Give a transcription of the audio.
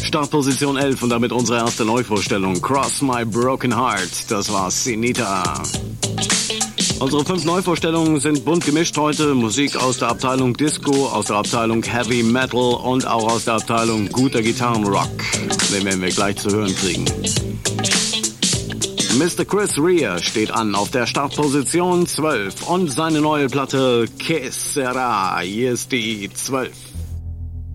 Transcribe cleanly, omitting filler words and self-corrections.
Startposition 11 und damit unsere erste Neuvorstellung. Cross My Broken Heart, das war Sinita. Unsere 5 Neuvorstellungen sind bunt gemischt heute. Musik aus der Abteilung Disco, aus der Abteilung Heavy Metal und auch aus der Abteilung guter Gitarrenrock. Den werden wir gleich zu hören kriegen. Mr. Chris Rea steht an auf der Startposition 12 und seine neue Platte Que Sera. Hier ist die 12.